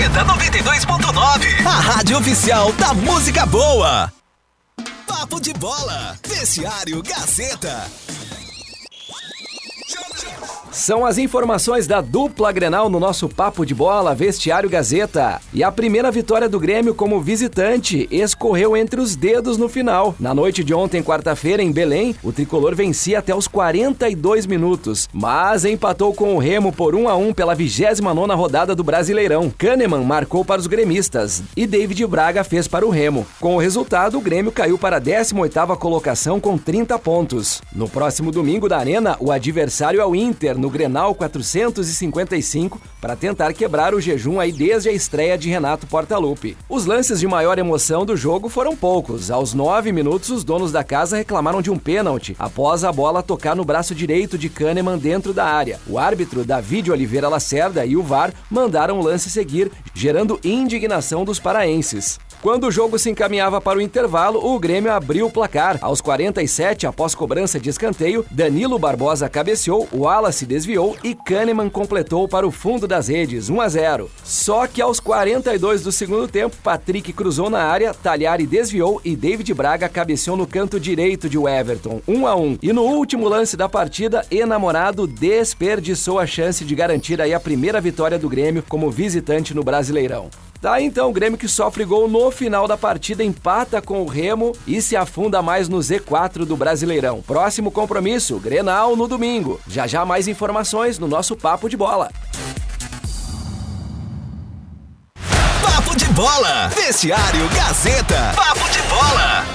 Gazeta 92.9. A rádio oficial da música boa. Papo de bola. Vestiário Gazeta. São as informações da dupla Grenal no nosso Papo de Bola, Vestiário Gazeta. E a primeira vitória do Grêmio como visitante escorreu entre os dedos no final. Na noite de ontem, quarta-feira, em Belém, o tricolor vencia até os 42 minutos, mas empatou com o Remo por 1-1 pela 29ª rodada do Brasileirão. Kahneman marcou para os gremistas e David Braga fez para o Remo. Com o resultado, o Grêmio caiu para a 18ª colocação com 30 pontos. No próximo domingo da Arena, o adversário é o Inter, no Grenal 455, para tentar quebrar o jejum aí desde a estreia de Renato Portaluppi. Os lances de maior emoção do jogo foram poucos. Aos 9 minutos, os donos da casa reclamaram de um pênalti após a bola tocar no braço direito de Kahneman dentro da área. O árbitro David Oliveira Lacerda e o VAR mandaram o lance seguir, gerando indignação dos paraenses. Quando o jogo se encaminhava para o intervalo, o Grêmio abriu o placar. Aos 47, após cobrança de escanteio, Danilo Barbosa cabeceou, o Wallace desviou e Kahneman completou para o fundo das redes, 1-0. Só que aos 42 do segundo tempo, Patrick cruzou na área, Talhari desviou e David Braga cabeceou no canto direito de Everton, 1-1. E no último lance da partida, Enamorado desperdiçou a chance de garantir aí a primeira vitória do Grêmio como visitante no Brasileirão. Tá, então, o Grêmio que sofre gol no final da partida empata com o Remo e se afunda mais no Z4 do Brasileirão. Próximo compromisso, Grenal no domingo. Já já mais informações no nosso Papo de Bola. Papo de Bola. Vestiário Gazeta. Papo de Bola.